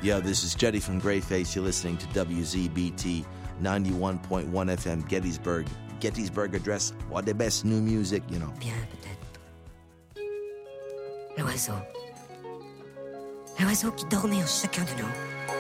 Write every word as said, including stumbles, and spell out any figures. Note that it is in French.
Yo, this is Jetty from Greyface. You're listening to W Z B T ninety-one point one F M Gettysburg. Gettysburg Address, what the best new music, you know. Bien, peut-être. L'oiseau. L'oiseau qui dormait en chacun de nous.